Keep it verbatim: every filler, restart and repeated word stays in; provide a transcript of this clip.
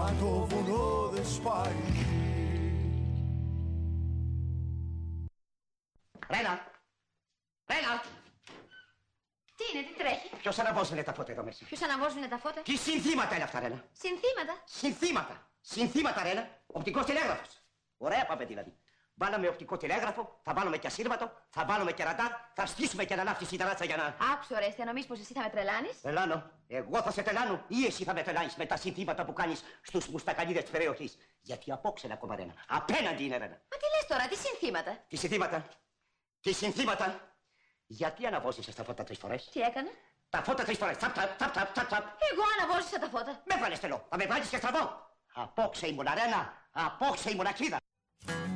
μα το βουνό δεν σπάει. Ρένα! Ρένα! Τι είναι, τι τρέχει? Ποιος αναβόσβηνε τα φώτα εδώ μέσα? Ποιος αναβόσβηνε τα φώτα? Τι συνθήματα είναι αυτά, Ρένα? Συνθήματα? Συνθήματα! Συνθήματα, Ρένα! Οπτικός τηλέγραφος! Ωραία πάμε δηλαδή. Βάλαμε οπτικό τηλέγραφο, θα βάλουμε και ασύρματο, θα βάλουμε και ραντάρ, θα στήσουμε και ένα ναύτη στην ταράτσα για να... Άκουσε Ορέστη, νομίζεις πως εσύ θα με τρελάνεις? Τρελάνω. Εγώ θα σε τρελάνω ή εσύ θα με τρελάνεις με τα συνθήματα που κάνεις στους μουστακανίδες της περιοχής. Γιατί απόξε ακόμα, Ρένα. Απέναντι είναι, Ρένα. Μα τι λες τώρα, τι συνθήματα? Τι συνθήματα. Τι συνθήματα. Γιατί αναβόσισες τα φώτα τρεις φορές? Τι έκανα? Τα φώτα τρεις φορές. Τσαπ, τσαπ, τσαπ, τσαπ, τσαπ, τσαπ. Εγώ αναβόσισα τα φώτα. Με βάλες τελό. Θα με βάλεις και στραβό. Απόξε ήμουν, Ρένα. Απόξε ήμουν, ακίδα.